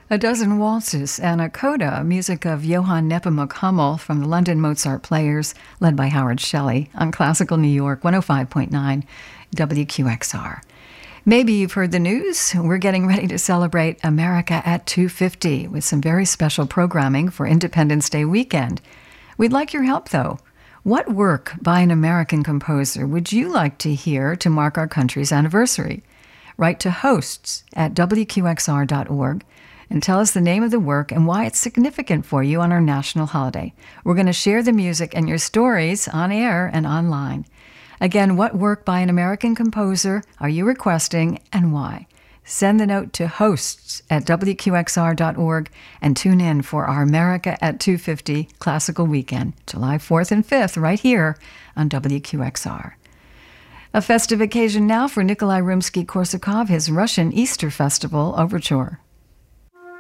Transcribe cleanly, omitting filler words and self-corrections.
A dozen waltzes and a coda, music of Johann Nepomuk Hummel from the London Mozart Players, led by Howard Shelley, on Classical New York 105.9 WQXR. Maybe you've heard the news. We're getting ready to celebrate America at 250 with some very special programming for Independence Day weekend. We'd like your help, though. What work by an American composer would you like to hear to mark our country's anniversary? Write to hosts@wqxr.org and tell us the name of the work and why it's significant for you on our national holiday. We're going to share the music and your stories on air and online. Again, what work by an American composer are you requesting and why? Send the note to hosts@wqxr.org and tune in for our America at 250 Classical Weekend, July 4th and 5th, right here on WQXR. A festive occasion now for Nikolai Rimsky-Korsakov, his Russian Easter Festival Overture.